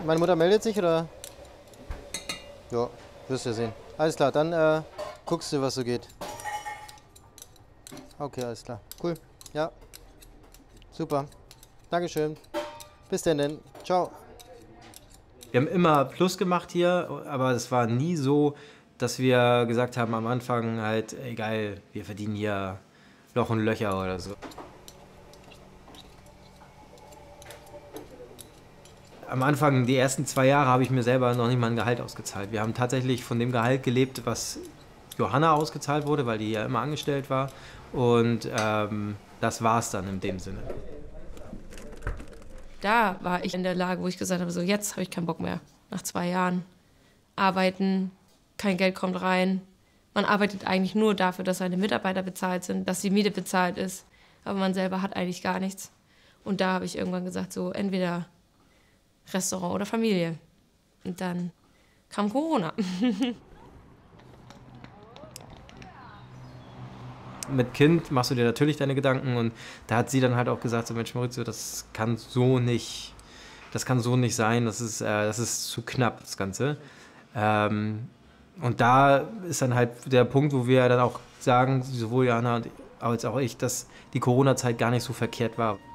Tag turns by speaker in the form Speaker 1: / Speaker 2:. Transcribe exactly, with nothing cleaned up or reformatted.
Speaker 1: meine Mutter meldet sich, oder? Ja, wirst du ja sehen. Alles klar, dann äh, guckst du, was so geht. Okay, alles klar. Cool. Ja. Super. Dankeschön. Bis denn denn. Ciao. Wir haben immer Plus gemacht hier, aber es war nie so, dass wir gesagt haben am Anfang halt, egal, wir verdienen hier Loch und Löcher oder so. Am Anfang, die ersten zwei Jahre, habe ich mir selber noch nicht mal ein Gehalt ausgezahlt. Wir haben tatsächlich von dem Gehalt gelebt, was Johanna ausgezahlt wurde, weil die ja immer angestellt war. Und ähm, das war es dann in dem Sinne.
Speaker 2: Da war ich in der Lage, wo ich gesagt habe, so jetzt habe ich keinen Bock mehr. Nach zwei Jahren arbeiten, kein Geld kommt rein. Man arbeitet eigentlich nur dafür, dass seine Mitarbeiter bezahlt sind, dass die Miete bezahlt ist. Aber man selber hat eigentlich gar nichts. Und da habe ich irgendwann gesagt, so entweder Restaurant oder Familie. Und dann kam Corona.
Speaker 1: Mit Kind machst du dir natürlich deine Gedanken, und da hat sie dann halt auch gesagt, so Mensch Maurizio, das kann so nicht, das kann so nicht sein, das ist, äh, das ist zu knapp, das Ganze. Ähm, und da ist dann halt der Punkt, wo wir dann auch sagen, sowohl Johanna als auch ich, dass die Corona-Zeit gar nicht so verkehrt war.